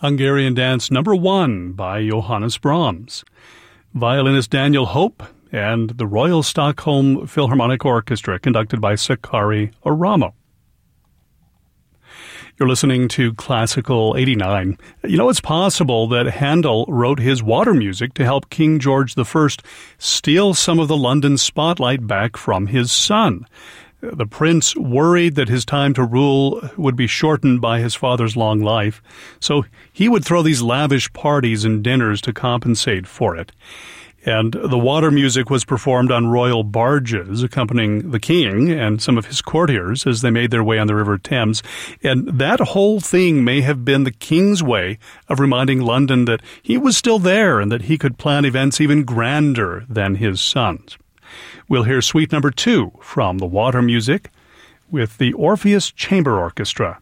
Hungarian Dance Number 1 by Johannes Brahms. Violinist Daniel Hope and the Royal Stockholm Philharmonic Orchestra, conducted by Sakari Oramo. You're listening to Classical 89. You know, it's possible that Handel wrote his water music to help King George I steal some of the London spotlight back from his son. The prince worried that his time to rule would be shortened by his father's long life, so he would throw these lavish parties and dinners to compensate for it. And the water music was performed on royal barges accompanying the king and some of his courtiers as they made their way on the River Thames. And that whole thing may have been the king's way of reminding London that he was still there and that he could plan events even grander than his sons. We'll hear Suite Number 2 from the water music with the Orpheus Chamber Orchestra.